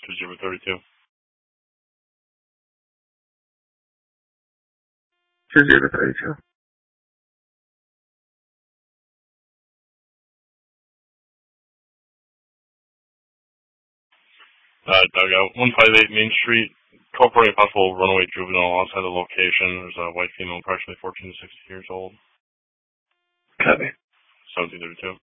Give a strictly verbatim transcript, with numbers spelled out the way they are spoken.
two zero three two. two zero three two. Uh, dugout, one five eight Main Street. Call for a possible runaway juvenile outside the location. There's a white female approximately fourteen to sixteen years old. Copy. seventeen thirty-two.